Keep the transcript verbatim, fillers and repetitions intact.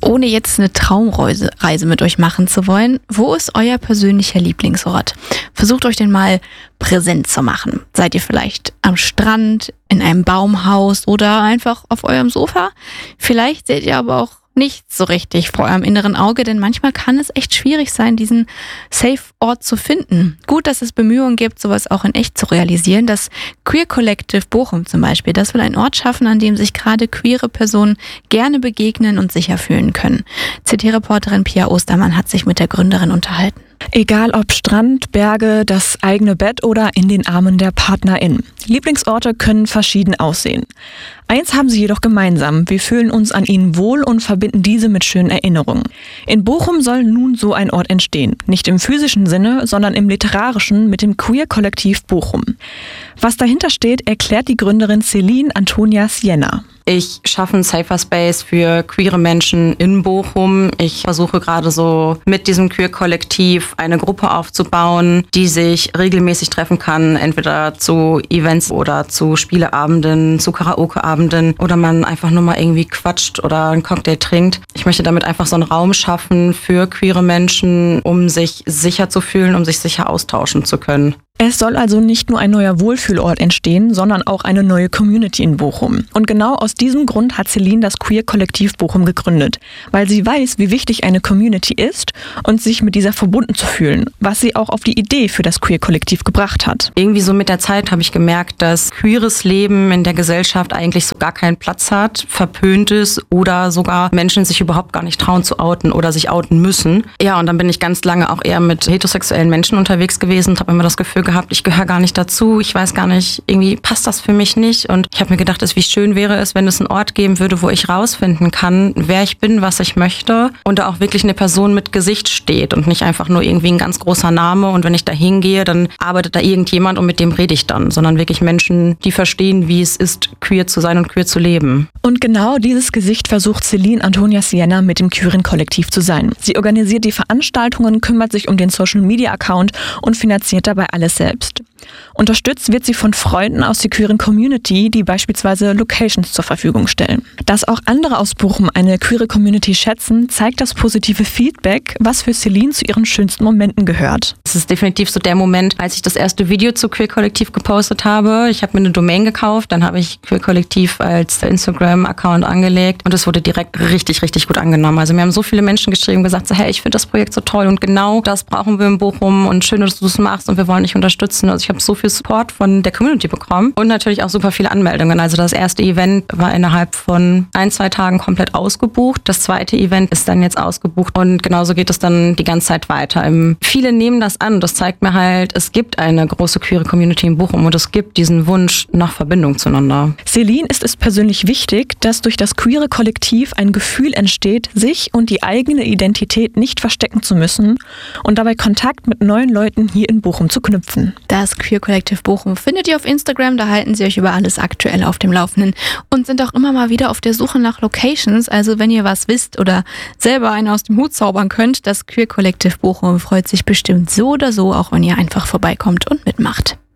Ohne jetzt eine Traumreise Reise mit euch machen zu wollen, wo ist euer persönlicher Lieblingsort? Versucht euch den mal präsent zu machen. Seid ihr vielleicht am Strand, in einem Baumhaus oder einfach auf eurem Sofa? Vielleicht seht ihr aber auch nicht so richtig vor eurem inneren Auge, denn manchmal kann es echt schwierig sein, diesen Safe-Ort zu finden. Gut, dass es Bemühungen gibt, sowas auch in echt zu realisieren. Das Queer Collective Bochum zum Beispiel, das will einen Ort schaffen, an dem sich gerade queere Personen gerne begegnen und sicher fühlen können. C T-Reporterin Pia Ostermann hat sich mit der Gründerin unterhalten. Egal ob Strand, Berge, das eigene Bett oder in den Armen der PartnerInnen. Lieblingsorte können verschieden aussehen. Eins haben sie jedoch gemeinsam. Wir fühlen uns an ihnen wohl und verbinden diese mit schönen Erinnerungen. In Bochum soll nun so ein Ort entstehen. Nicht im physischen Sinne, sondern im literarischen mit dem Queer-Kollektiv Bochum. Was dahinter steht, erklärt die Gründerin Celine Antonia Sienna. Ich schaffe einen Safer Space für queere Menschen in Bochum. Ich versuche gerade so mit diesem Queer-Kollektiv eine Gruppe aufzubauen, die sich regelmäßig treffen kann, entweder zu Events oder zu Spieleabenden, zu Karaoke-Abenden oder man einfach nur mal irgendwie quatscht oder einen Cocktail trinkt. Ich möchte damit einfach so einen Raum schaffen für queere Menschen, um sich sicher zu fühlen, um sich sicher austauschen zu können. Es soll also nicht nur ein neuer Wohlfühlort entstehen, sondern auch eine neue Community in Bochum. Und genau aus diesem Grund hat Celine das Queer-Kollektiv Bochum gegründet, weil sie weiß, wie wichtig eine Community ist und sich mit dieser verbunden zu fühlen, was sie auch auf die Idee für das Queer-Kollektiv gebracht hat. Irgendwie so mit der Zeit habe ich gemerkt, dass queeres Leben in der Gesellschaft eigentlich so gar keinen Platz hat, verpönt ist oder sogar Menschen sich überhaupt gar nicht trauen zu outen oder sich outen müssen. Ja, und dann bin ich ganz lange auch eher mit heterosexuellen Menschen unterwegs gewesen und habe immer das Gefühl gehabt, ich gehöre gar nicht dazu, ich weiß gar nicht, irgendwie passt das für mich nicht. Und ich habe mir gedacht, wie schön wäre es, wenn es einen Ort geben würde, wo ich rausfinden kann, wer ich bin, was ich möchte und da auch wirklich eine Person mit Gesicht steht und nicht einfach nur irgendwie ein ganz großer Name und wenn ich da hingehe, dann arbeitet da irgendjemand und mit dem rede ich dann, sondern wirklich Menschen, die verstehen, wie es ist, queer zu sein und queer zu leben. Und genau dieses Gesicht versucht Celine Antonia Sienna mit dem queeren Kollektiv zu sein. Sie organisiert die Veranstaltungen, kümmert sich um den Social-Media-Account und finanziert dabei alles selbst. Unterstützt wird sie von Freunden aus der queeren Community, die beispielsweise Locations zur Verfügung stellen. Dass auch andere aus Bochum eine queere Community schätzen, zeigt das positive Feedback, was für Celine zu ihren schönsten Momenten gehört. Es ist definitiv so der Moment, als ich das erste Video zu Queer Kollektiv gepostet habe. Ich habe mir eine Domain gekauft, dann habe ich Queer Kollektiv als Instagram-Account angelegt und es wurde direkt richtig, richtig gut angenommen. Also mir haben so viele Menschen geschrieben, gesagt, so, hey, ich finde das Projekt so toll und genau das brauchen wir in Bochum und schön, dass du es machst und wir wollen dich unterstützen. Also ich habe so viel Support von der Community bekommen und natürlich auch super viele Anmeldungen. Also das erste Event war innerhalb von ein, zwei Tagen komplett ausgebucht. Das zweite Event ist dann jetzt ausgebucht und genauso geht es dann die ganze Zeit weiter. Viele nehmen das an. Das zeigt mir halt, es gibt eine große queere Community in Bochum und es gibt diesen Wunsch nach Verbindung zueinander. Celine ist es persönlich wichtig, dass durch das queere Kollektiv ein Gefühl entsteht, sich und die eigene Identität nicht verstecken zu müssen und dabei Kontakt mit neuen Leuten hier in Bochum zu knüpfen. Das Queer Collective Bochum findet ihr auf Instagram, da halten sie euch über alles aktuell auf dem Laufenden und sind auch immer mal wieder auf der Suche nach Locations, also wenn ihr was wisst oder selber eine aus dem Hut zaubern könnt, das Queer Collective Bochum freut sich bestimmt so oder so, auch wenn ihr einfach vorbeikommt und mitmacht.